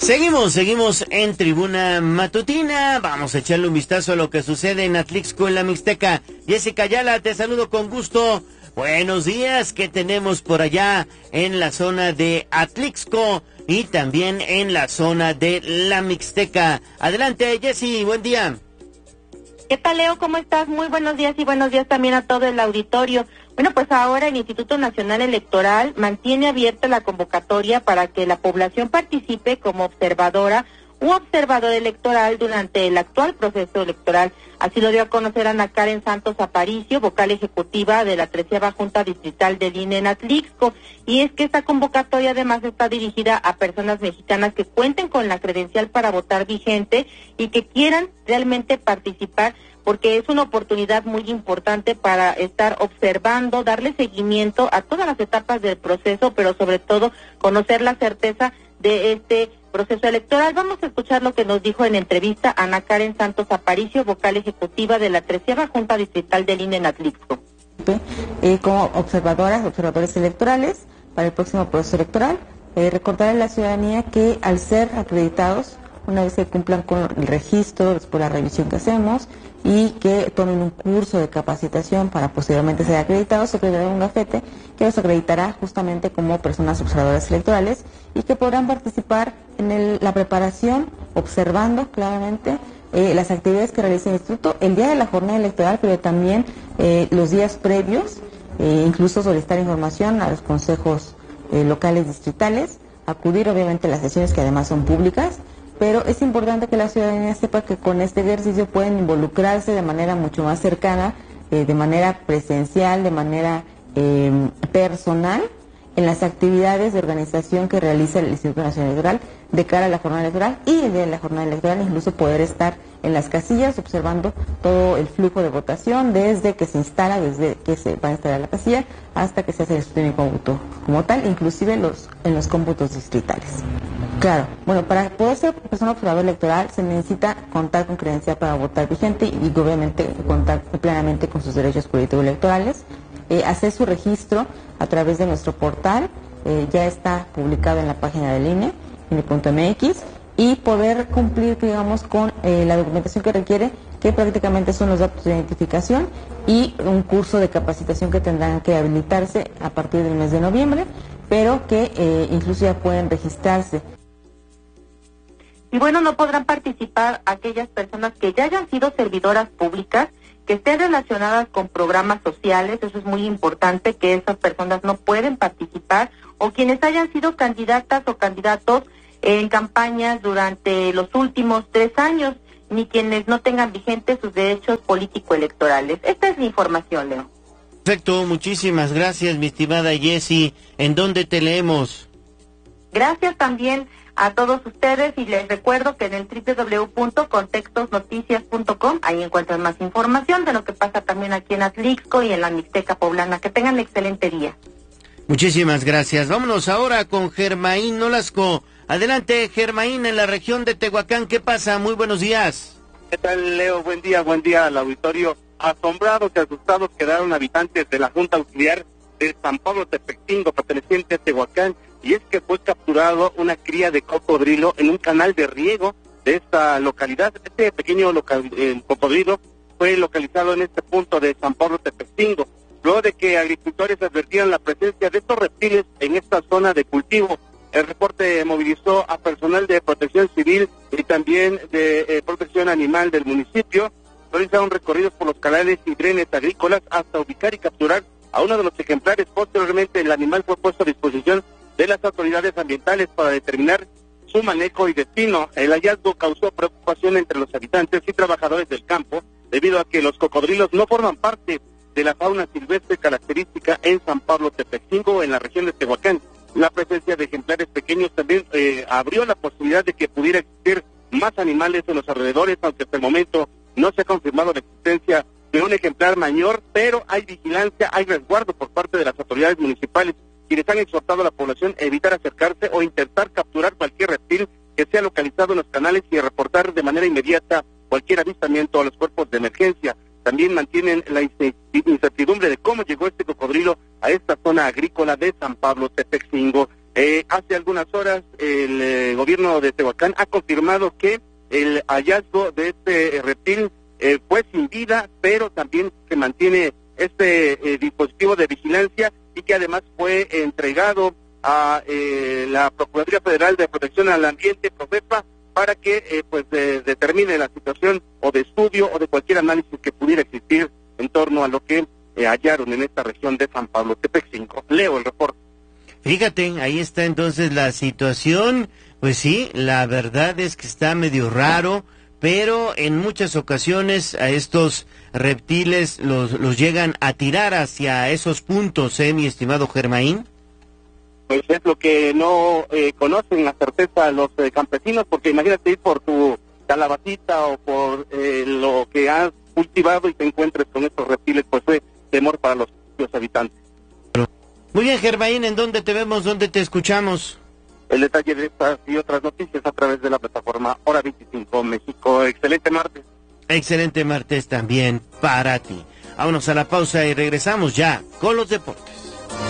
Seguimos en Tribuna Matutina. Vamos a echarle un vistazo a lo que sucede en Atlixco, en la Mixteca. Jessica Ayala, te saludo con gusto. Buenos días, ¿qué tenemos por allá en la zona de Atlixco y también en la zona de la Mixteca? Adelante, Jessy, buen día. ¿Qué tal, Leo? ¿Cómo estás? Muy buenos días y buenos días también a todo el auditorio. Bueno, pues ahora el Instituto Nacional Electoral mantiene abierta la convocatoria para que la población participe como observadora u observador electoral durante el actual proceso electoral. Así lo dio a conocer Ana Karen Santos Aparicio, vocal ejecutiva de la 13ª Junta Distrital del INE en Atlixco. Y es que esta convocatoria además está dirigida a personas mexicanas que cuenten con la credencial para votar vigente y que quieran realmente participar, porque es una oportunidad muy importante para estar observando, darle seguimiento a todas las etapas del proceso, pero sobre todo conocer la certeza de este proceso electoral. Vamos a escuchar lo que nos dijo en entrevista Ana Karen Santos Aparicio, vocal ejecutiva de la 13ª Junta Distrital del INE en Atlixco. Como observadores electorales para el próximo proceso electoral, recordar a la ciudadanía que al ser acreditados, una vez que cumplan con el registro, después la revisión que hacemos, y que tomen un curso de capacitación para posteriormente ser acreditados, se creará un gafete que los acreditará justamente como personas observadoras electorales y que podrán participar en la preparación, observando claramente las actividades que realiza el Instituto el día de la jornada electoral, pero también los días previos, incluso solicitar información a los consejos locales distritales, acudir obviamente a las sesiones que además son públicas, pero es importante que la ciudadanía sepa que con este ejercicio pueden involucrarse de manera mucho más cercana, de manera presencial, de manera personal, en las actividades de organización que realiza el Instituto Nacional Electoral de cara a la jornada electoral, y el día de la jornada electoral incluso poder estar en las casillas observando todo el flujo de votación desde que se instala, desde que se va a instalar la casilla hasta que se hace el escrutinio como tal, inclusive en los cómputos distritales. Claro, bueno, para poder ser persona observadora electoral se necesita contar con credencial para votar vigente y obviamente contar plenamente con sus derechos políticos electorales, hacer su registro a través de nuestro portal, ya está publicado en la página del INE, INE.mx, y poder cumplir, digamos, con la documentación que requiere, que prácticamente son los datos de identificación y un curso de capacitación que tendrán que habilitarse a partir del mes de noviembre, pero que incluso ya pueden registrarse. Y bueno, no podrán participar aquellas personas que ya hayan sido servidoras públicas, que estén relacionadas con programas sociales, eso es muy importante, que esas personas no pueden participar, o quienes hayan sido candidatas o candidatos en campañas durante los últimos 3 años, ni quienes no tengan vigentes sus derechos político-electorales. Esta es la información, Leo. Perfecto, muchísimas gracias, mi estimada Jessy. ¿En dónde te leemos? Gracias también a todos ustedes y les recuerdo que en el www.contextosnoticias.com ahí encuentran más información de lo que pasa también aquí en Atlixco y en la Mixteca Poblana. Que tengan un excelente día. Muchísimas gracias. Vámonos ahora con Germaín Nolasco. Adelante, Germaín, en la región de Tehuacán. ¿Qué pasa? Muy buenos días. ¿Qué tal, Leo? Buen día al auditorio. Asombrados y asustados quedaron habitantes de la Junta Auxiliar de San Pablo Tepextingo, perteneciente a Tehuacán, y es que fue capturado una cría de cocodrilo en un canal de riego de esta localidad. Este pequeño cocodrilo fue localizado en este punto de San Pablo Tepextingo, luego de que agricultores advertían la presencia de estos reptiles en esta zona de cultivo. El reporte movilizó a personal de protección civil y también de protección animal del municipio. Realizaron recorridos por los canales y drenes agrícolas hasta ubicar y capturar a uno de los ejemplares. Posteriormente, el animal fue puesto a disposición de las autoridades ambientales para determinar su manejo y destino. El hallazgo causó preocupación entre los habitantes y trabajadores del campo, debido a que los cocodrilos no forman parte de la fauna silvestre característica en San Pablo Tepextingo, en la región de Tehuacán. La presencia de ejemplares pequeños también abrió la posibilidad de que pudiera existir más animales en los alrededores, aunque hasta el momento no se ha confirmado la existencia de un ejemplar mayor, pero hay vigilancia, hay resguardo por parte de las autoridades municipales, quienes han exhortado a la población a evitar acercarse o intentar capturar cualquier reptil que sea localizado en los canales y a reportar de manera inmediata cualquier avistamiento a los cuerpos de emergencia. También mantienen la incertidumbre de cómo llegó este cocodrilo a esta zona agrícola de San Pablo Tepextingo. Hace algunas horas el gobierno de Tehuacán ha confirmado que el hallazgo de este reptil fue sin vida, pero también se mantiene este dispositivo de vigilancia y que además fue entregado a la Procuraduría Federal de Protección al Ambiente, Profepa, para que determine la situación o de estudio o de cualquier análisis que pudiera existir en torno a lo que hallaron en esta región de San Pablo Tepec-5. Leo el reporte. Fíjate, ahí está entonces la situación. Pues sí, la verdad es que está medio raro, pero en muchas ocasiones a estos reptiles los llegan a tirar hacia esos puntos, mi estimado Germain. Pues es lo que no conocen la certeza los campesinos, porque imagínate ir por tu calabacita o por lo que has cultivado y te encuentres con estos reptiles, pues fue temor para los habitantes. Muy bien, Germain, ¿en dónde te vemos, dónde te escuchamos? El detalle de estas y otras noticias a través de la plataforma Hora 25 México. Excelente martes. Excelente martes también para ti. Vámonos a la pausa y regresamos ya con los deportes.